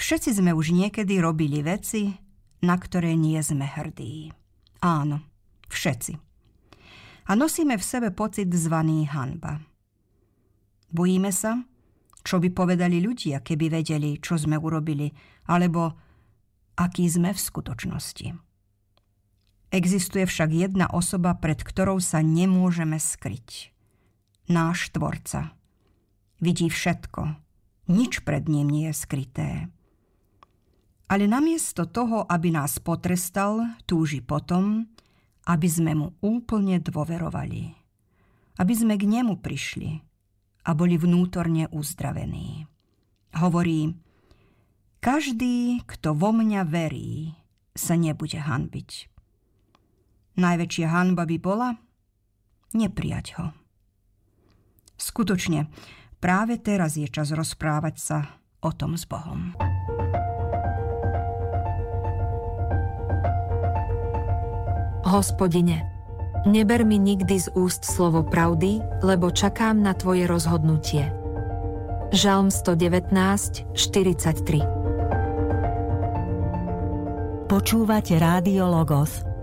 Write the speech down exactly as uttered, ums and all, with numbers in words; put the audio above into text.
Všetci sme už niekedy robili veci, na ktoré nie sme hrdí. Áno, všetci. A nosíme v sebe pocit zvaný hanba. Bojíme sa, čo by povedali ľudia, keby vedeli, čo sme urobili, alebo aký sme v skutočnosti. Existuje však jedna osoba, pred ktorou sa nemôžeme skryť. Náš Tvorca. Vidí všetko. Nič pred ním nie je skryté. Ale namiesto toho, aby nás potrestal, túži potom, aby sme mu úplne dôverovali. Aby sme k nemu prišli a boli vnútorne uzdravení. Hovorí, každý, kto vo mňa verí, sa nebude hanbiť. Najväčšia hanba by bola neprijať ho. Skutočne, práve teraz je čas rozprávať sa o tom s Bohom. Hospodine, neber mi nikdy z úst slovo pravdy, lebo čakám na tvoje rozhodnutie. Žalm sto devätnásť, štyridsaťtri. Počúvate Rádio Logos.